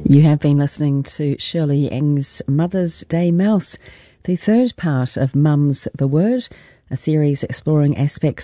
You have been listening to Shirley Ng's Mother's Day Mouse, the third part of Mum's the Word, a series exploring aspects